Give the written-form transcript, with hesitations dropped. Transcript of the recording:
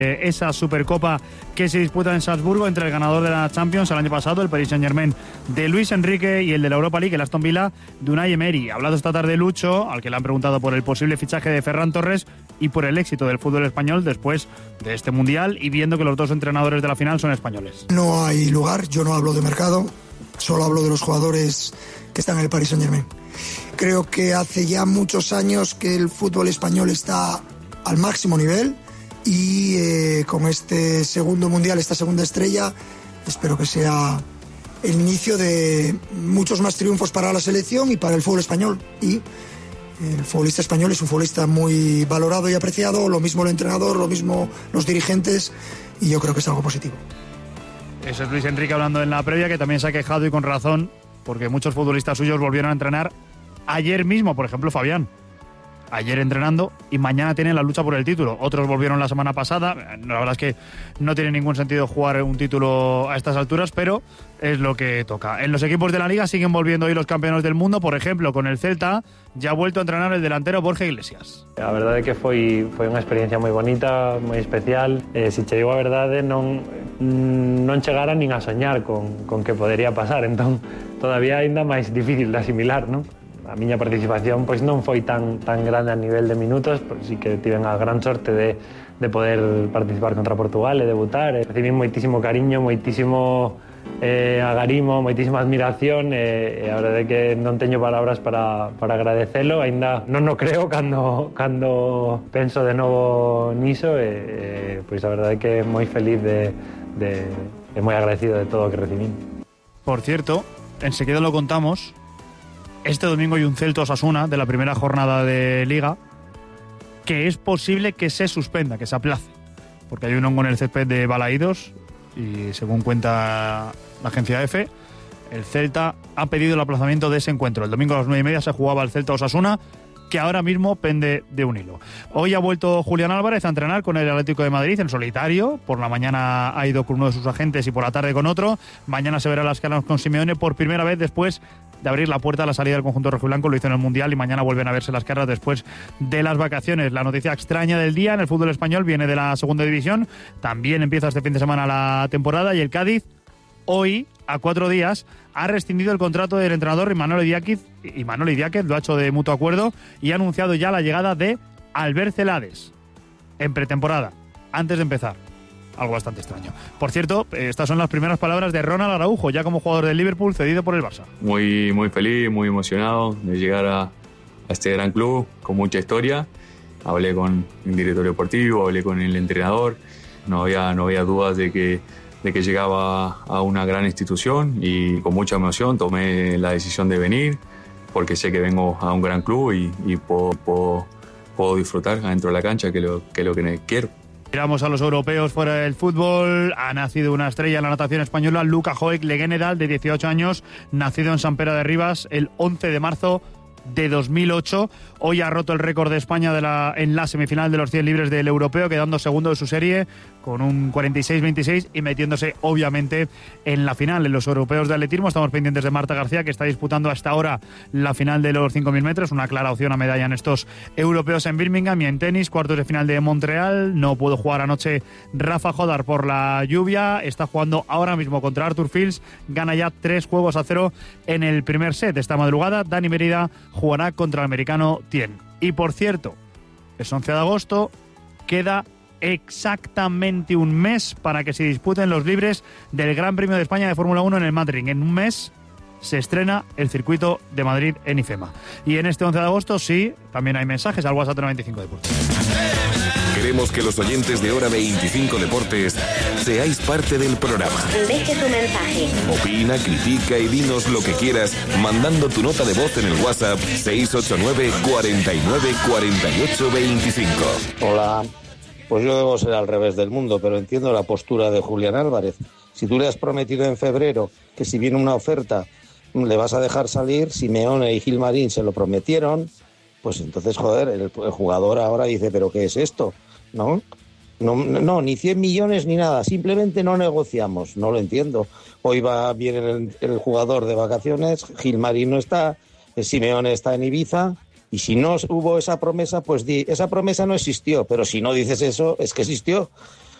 esa Supercopa que se disputa en Salzburgo entre el ganador de la Champions el año pasado, el Paris Saint-Germain de Luis Enrique, y el de la Europa League, el Aston Villa de Unai Emery. Ha hablado esta tarde Lucho, al que le han preguntado por el posible fichaje de Ferran Torres y por el éxito del fútbol español después de este Mundial, y viendo que los dos entrenadores de la final son españoles. No hay lugar, yo no hablo de mercado, solo hablo de los jugadores que están en el Paris Saint-Germain. Creo que hace ya muchos años que el fútbol español está al máximo nivel, y con este segundo mundial, esta segunda estrella, espero que sea el inicio de muchos más triunfos para la selección y para el fútbol español. Y el futbolista español es un futbolista muy valorado y apreciado, lo mismo el entrenador, lo mismo los dirigentes, y yo creo que es algo positivo. Eso es Luis Enrique hablando en la previa, que también se ha quejado, y con razón, porque muchos futbolistas suyos volvieron a entrenar ayer mismo. Por ejemplo, Fabián, ayer entrenando, y mañana tienen la lucha por el título. Otros volvieron la semana pasada. La verdad es que no tiene ningún sentido jugar un título a estas alturas, pero es lo que toca. En los equipos de la Liga siguen volviendo hoy los campeones del mundo. Por ejemplo, con el Celta ya ha vuelto a entrenar el delantero Borja Iglesias. A verdade é que foi unha experiencia moi bonita, moi especial. Se che digo a verdade, non chegara nin a soñar con que podería pasar. Entón, todavía ainda máis difícil de asimilar, non? A miña participación pois non foi tan grande a nivel de minutos, pois sí que tiven a gran sorte de poder participar contra Portugal e debutar. Recibí moitísimo cariño, moitísimo agarimo, moitísima admiración, e a verdade é que non teño palabras para agradecelo. Ainda non o creo cando penso de novo niso, e pois a verdade é que moi feliz e moi agradecido de todo o que recibí. Por cierto, enseguida lo contamos. Este domingo hay un Celta Osasuna de la primera jornada de Liga que es posible que se suspenda, que se aplace, porque hay un hongo en el césped de Balaídos, y según cuenta la agencia EFE, el Celta ha pedido el aplazamiento de ese encuentro. El domingo a las 9:30 se jugaba el Celta Osasuna, que ahora mismo pende de un hilo. Hoy ha vuelto Julián Álvarez a entrenar con el Atlético de Madrid en solitario. Por la mañana ha ido con uno de sus agentes y por la tarde con otro. Mañana se verá las caras con Simeone por primera vez después de abrir la puerta a la salida del conjunto rojiblanco. Lo hizo en el Mundial, y mañana vuelven a verse las caras después de las vacaciones. La noticia extraña del día en el fútbol español viene de la segunda división. También empieza este fin de semana la temporada, y el Cádiz hoy, a 4 días, ha rescindido el contrato del entrenador Imanol Idiáquez, lo ha hecho de mutuo acuerdo, y ha anunciado ya la llegada de Albert Celades en pretemporada, antes de empezar. Algo bastante extraño. Por cierto, estas son las primeras palabras de Ronald Araujo, ya como jugador del Liverpool, cedido por el Barça. Muy feliz, muy emocionado de llegar a este gran club con mucha historia. Hablé con el director deportivo, hablé con el entrenador. No había dudas de que llegaba a una gran institución, y con mucha emoción tomé la decisión de venir, porque sé que vengo a un gran club y puedo disfrutar adentro de la cancha, que es lo que quiero. Miramos a los europeos fuera del fútbol. Ha nacido una estrella en la natación española, Luca Joek Leguenedal, de 18 años, nacido en Sant Pere de Ribas el 11 de marzo de 2008. Hoy ha roto el récord de España en la semifinal de los 100 libres del europeo, quedando segundo de su serie con un 46-26 y metiéndose obviamente en la final. En los europeos de atletismo estamos pendientes de Marta García, que está disputando hasta ahora la final de los 5.000 metros, una clara opción a medalla en estos europeos en Birmingham. Y en tenis, cuartos de final de Montreal. No pudo jugar anoche Rafa Jodar por la lluvia, está jugando ahora mismo contra Arthur Fields, gana ya 3-0 en el primer set. Esta madrugada Dani Merida jugará contra el americano Tien. Y por cierto, es 11 de agosto, queda exactamente un mes para que se disputen los libres del Gran Premio de España de Fórmula 1 en el Madrid. En un mes se estrena el circuito de Madrid en IFEMA. Y en este 11 de agosto, sí, también hay mensajes al WhatsApp 95 Deportes. Queremos que los oyentes de Hora 25 Deportes seáis parte del programa. Deje tu mensaje. Opina, critica y dinos lo que quieras mandando tu nota de voz en el WhatsApp 689 49 48 25. Hola, pues yo debo ser al revés del mundo, pero entiendo la postura de Julián Álvarez. Si tú le has prometido en febrero que si viene una oferta le vas a dejar salir, Simeone y Gilmarín se lo prometieron, pues entonces, joder, el jugador ahora dice, ¿pero qué es esto? ¿No? No, ni 100 millones ni nada, simplemente no negociamos, no lo entiendo. Hoy viene el jugador de vacaciones, Gilmarín no está, Simeone está en Ibiza, y si no hubo esa promesa, pues esa promesa no existió, pero si no dices eso, es que existió.